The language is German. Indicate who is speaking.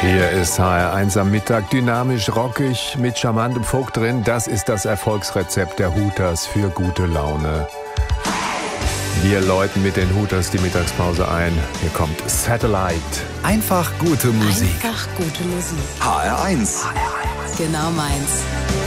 Speaker 1: Hier ist HR1 am Mittag, dynamisch, rockig, mit charmantem Folk drin. Das ist das Erfolgsrezept der Hooters für gute Laune. Wir läuten mit den Hooters die Mittagspause ein. Hier kommt Satellite.
Speaker 2: Einfach gute Musik.
Speaker 3: Einfach gute Musik.
Speaker 2: HR1.
Speaker 3: Genau meins.